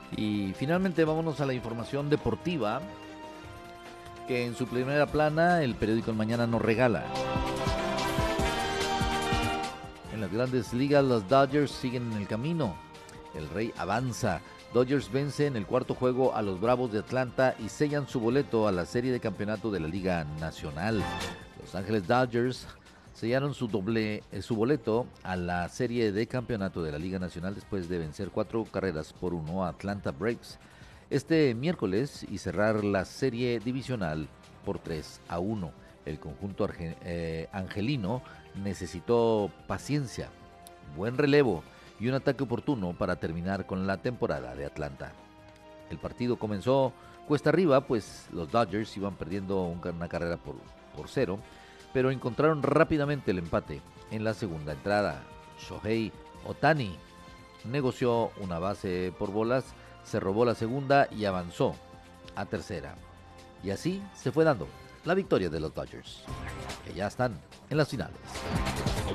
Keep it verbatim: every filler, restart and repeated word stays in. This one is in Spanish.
Y finalmente vámonos a la información deportiva, que en su primera plana el periódico El Mañana nos regala. En las grandes ligas los Dodgers siguen en el camino. El Rey avanza. Dodgers vence en el cuarto juego a los Bravos de Atlanta y sellan su boleto a la serie de campeonato de la Liga Nacional. Los Ángeles Dodgers sellaron su, doble, eh, su boleto a la serie de campeonato de la Liga Nacional después de vencer cuatro carreras por uno a Atlanta Braves este miércoles y cerrar la serie divisional por tres a uno. El conjunto arge, eh, angelino necesitó paciencia, buen relevo y un ataque oportuno para terminar con la temporada de Atlanta. El partido comenzó cuesta arriba, pues los Dodgers iban perdiendo una carrera por, por cero, pero encontraron rápidamente el empate en la segunda entrada. Shohei Ohtani negoció una base por bolas, se robó la segunda y avanzó a tercera. Y así se fue dando la victoria de los Dodgers, que ya están en las finales.